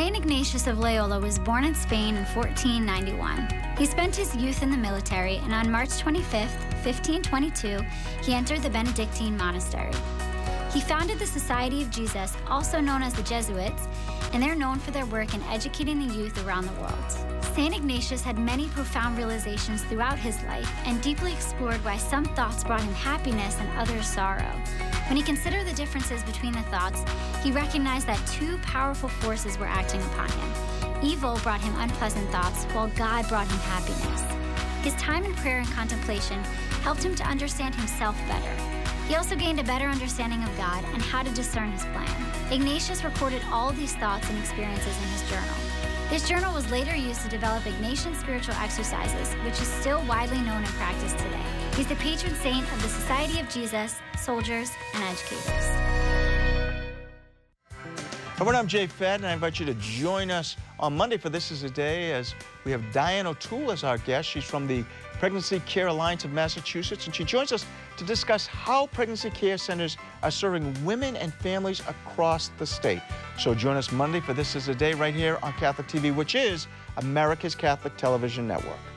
St. Ignatius of Loyola was born in Spain in 1491. He spent his youth in the military, and on March 25, 1522, he entered the Benedictine monastery. He founded the Society of Jesus, also known as the Jesuits, and they're known for their work in educating the youth around the world. St. Ignatius had many profound realizations throughout his life and deeply explored why some thoughts brought him happiness and others sorrow. When he considered the differences between the thoughts, he recognized that two powerful forces were acting upon him. Evil brought him unpleasant thoughts, while God brought him happiness. His time in prayer and contemplation helped him to understand himself better. He also gained a better understanding of God and how to discern his plan. Ignatius recorded all of these thoughts and experiences in his journal. This journal was later used to develop Ignatian spiritual exercises, which is still widely known and practiced today. He's the patron saint of the Society of Jesus, soldiers, and educators. Everyone, I'm Jay Fad, and I invite you to join us on Monday for This Is a Day as we have Diane O'Toole as our guest. She's from the Pregnancy Care Alliance of Massachusetts, and she joins us to discuss how pregnancy care centers are serving women and families across the state. So join us Monday for This Is a Day right here on Catholic TV, which is America's Catholic Television Network.